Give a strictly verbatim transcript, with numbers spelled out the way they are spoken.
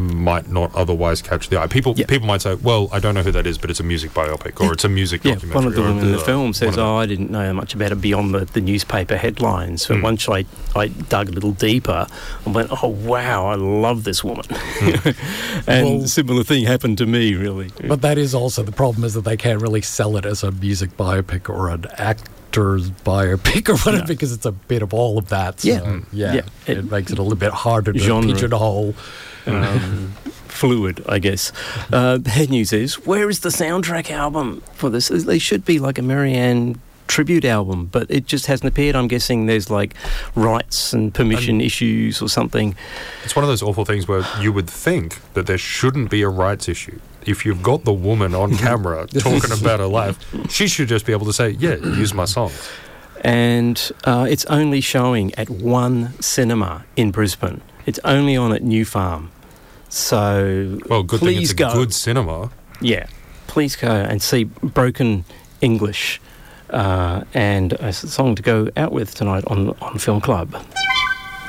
might not otherwise catch the eye. People Yep. people might say, well, I don't know who that is, but it's a music biopic, or it's a music Yeah, documentary. one of the or, women in the uh, film says, one of the- oh, I didn't know much about it beyond the, the newspaper headlines. But Mm. once I, I dug a little deeper, I went, oh, wow, I love this woman. and Well- a similar thing happened to me, really. But that is also the problem, is that they can't really sell it as a music biopic or an actor's biopic or whatever, No. because it's a bit of all of that. So, Yeah. yeah, Yeah. it, It- makes it a little bit harder to Genre. pigeonhole. um, fluid, I guess. Uh, the head news is, where is the soundtrack album for this? They should be like a Marianne tribute album, but it just hasn't appeared. I'm guessing there's like rights and permission Um, issues or something. It's one of those awful things where you would think that there shouldn't be a rights issue. If you've got the woman on camera talking about her life, she should just be able to say, yeah, use my songs. And uh, it's only showing at one cinema in Brisbane. It's only on at New Farm. So Well, good thing please it's a go. good cinema. Yeah, please go and see Broken English uh, and a song to go out with tonight on, on Film Club.